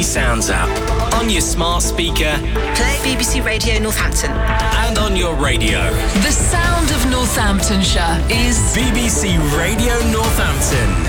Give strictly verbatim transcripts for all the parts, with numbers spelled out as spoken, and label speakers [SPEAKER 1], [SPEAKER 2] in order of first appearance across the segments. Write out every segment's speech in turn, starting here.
[SPEAKER 1] Sounds app on your smart speaker,
[SPEAKER 2] play B B C Radio Northampton,
[SPEAKER 1] and on your radio.
[SPEAKER 3] The sound of Northamptonshire is
[SPEAKER 1] B B C Radio Northampton.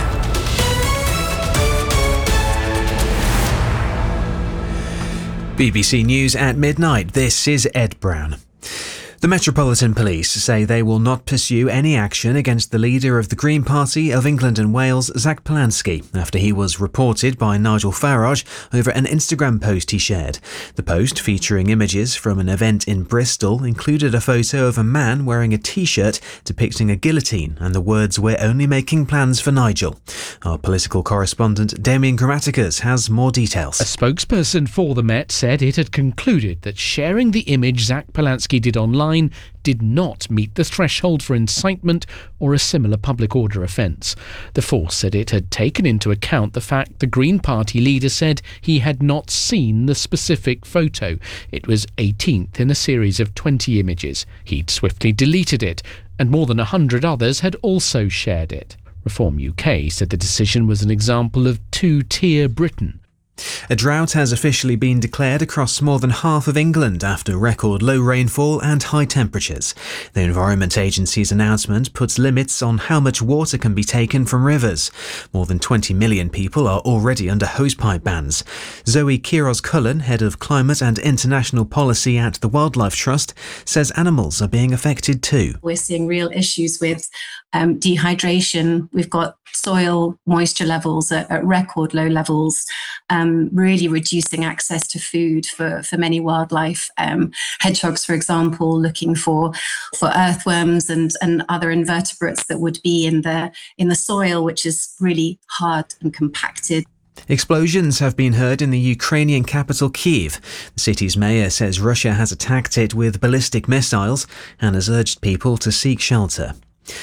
[SPEAKER 4] B B C News at midnight. This is Ed Brown. The Metropolitan Police say they will not pursue any action against the leader of the Green Party of England and Wales, Zach Polanski, after he was reported by Nigel Farage over an Instagram post he shared. The post, featuring images from an event in Bristol, included a photo of a man wearing a T-shirt depicting a guillotine and the words "We're only making plans for Nigel." Our political correspondent Damien Grammaticas has more details.
[SPEAKER 5] A spokesperson for the Met said it had concluded that sharing the image Zach Polanski did online did not meet the threshold for incitement or a similar public order offence. The force said it had taken into account the fact the Green Party leader said he had not seen the specific photo. It was eighteenth in a series of twenty images. He'd swiftly deleted it, and more than one hundred others had also shared it. Reform U K said the decision was an example of two-tier Britain.
[SPEAKER 4] A drought has officially been declared across more than half of England after record low rainfall and high temperatures. The Environment Agency's announcement puts limits on how much water can be taken from rivers. More than twenty million people are already under hosepipe bans. Zoe Quiros-Cullen, head of Climate and International Policy at the Wildlife Trust, says animals are being affected too.
[SPEAKER 6] We're seeing real issues with um, dehydration. We've got soil moisture levels at, at record low levels, um, really reducing access to food for, for many wildlife. Um, hedgehogs, for example, looking for for earthworms and, and other invertebrates that would be in the in the soil, which is really hard and compacted.
[SPEAKER 4] Explosions have been heard in the Ukrainian capital Kyiv. The city's mayor says Russia has attacked it with ballistic missiles and has urged people to seek shelter.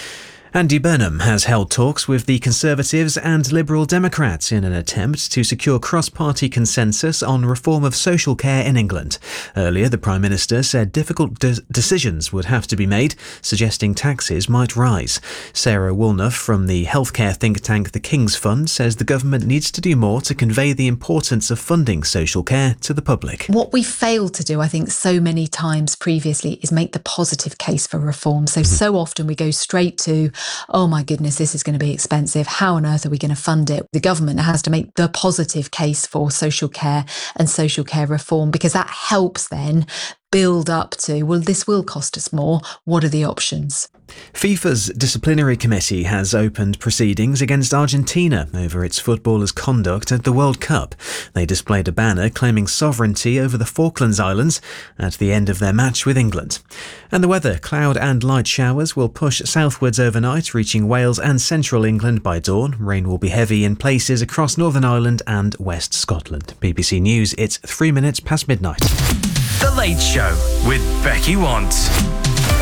[SPEAKER 4] Andy Burnham has held talks with the Conservatives and Liberal Democrats in an attempt to secure cross-party consensus on reform of social care in England. Earlier, the Prime Minister said difficult de- decisions would have to be made, suggesting taxes might rise. Sarah Woolnough from the healthcare think tank The King's Fund says the government needs to do more to convey the importance of funding social care to the public.
[SPEAKER 7] What we failed to do, I think, so many times previously is make the positive case for reform. So, so often we go straight to, oh my goodness, this is going to be expensive. How on earth are we going to fund it? The government has to make the positive case for social care and social care reform, because that helps then build up to, well, this will cost us more. What are the options?
[SPEAKER 4] FIFA's disciplinary committee has opened proceedings against Argentina over its footballers' conduct at the World Cup. They displayed a banner claiming sovereignty over the Falklands Islands at the end of their match with England. And the weather, cloud and light showers will push southwards overnight, reaching Wales and central England by dawn. Rain will be heavy in places across Northern Ireland and West Scotland. B B C News, it's three minutes past midnight.
[SPEAKER 1] The Late Show with Becky Want.